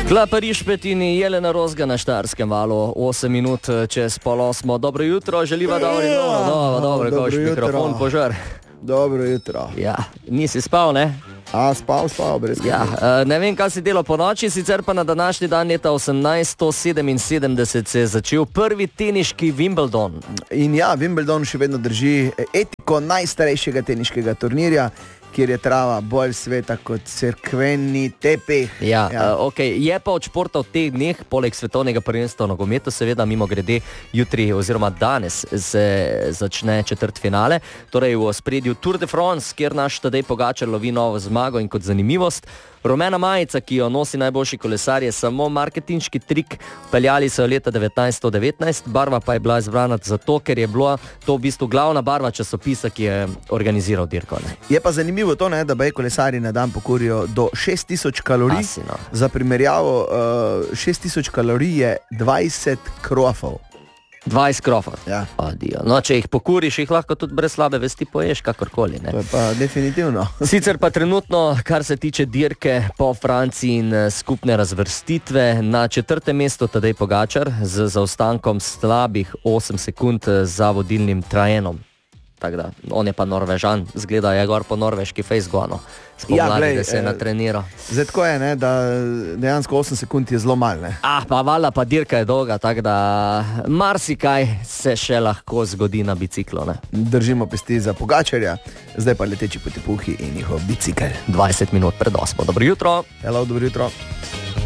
Klapariš Petini, Jelena Rozga na Štajerskem valu, 8 minut čez pol 8. Dobro jutro, želiva dobro, koš mikrofon požar. Dobro jutro. Ja, nisi spal, ne? Spal, brez ja, ne vem, kaj si delal po noči, sicer pa na današnji dan leta 1877 se je začel prvi teniški Wimbledon. In ja, Wimbledon še vedno drži etiko najstarejšega teniškega turnirja, kjer je trava bolj sveta kot cerkveni tepih. Okay. Je pa od športa v teh dneh, poleg svetovnega prvenstva v nogometu, seveda mimo grede jutri oziroma danes se začne četrtfinale, torej v ospredju Tour de France, kjer naš Tadej Pogačar lovi novo zmago in kot zanimivost, rumena majica, ki jo nosi najboljši kolesar, je samo marketinški trik, peljali so jo leta 1919, barva pa je bila izbrana zato, ker je bila to v bistvu glavna barva časopisa, ki je organiziral dirko. Ne? Je pa zanimivo to, ne, da kolesarji na dan pokurijo do 6000 kalorij. Za primerjavo, 6000 kalorij je 20 krofov. 20 krofov? Ja. No, če jih pokuriš, jih lahko tudi brez slabe vesti poješ, kakorkoli. Ne? To je pa definitivno. Sicer pa trenutno, kar se tiče dirke po Franciji in skupne razvrstitve, na 4. mestu Tadej Pogačar z zaostankom slabih 8 sekund za vodilnim Trajenom. Tako da, on je pa Norvežan, zgleda je gor po norveški fejsgonu. Spomladi, da se je natreniral. Zdaj tako je, ne, da dejansko 8 sekund je zelo malo. Pa valjda pa dirka je dolga, tako da marsikaj se še lahko zgodi na biciklu. Ne. Držimo pesti za Pogačarja, zdaj pa leteči potepuhi in njihov bicikl. 20 minut pred 8. Dobro jutro. Hello, dobro jutro.